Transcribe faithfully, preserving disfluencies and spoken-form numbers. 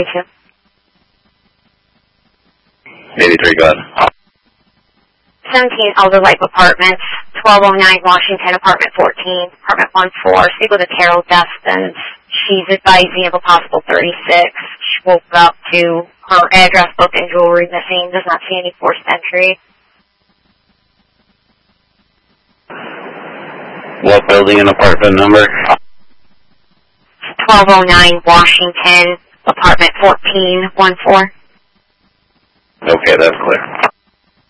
eighty-three, go ahead. seventeen Elder Life Apartments, twelve oh nine Washington, apartment fourteen, apartment one four. Speak with a Carol Destins. She's advising of a possible thirty-six. She woke up to her address book and jewelry missing. Does not see any forced entry. What building and apartment number? twelve oh nine Washington, apartment fourteen, one four. Okay, that's clear.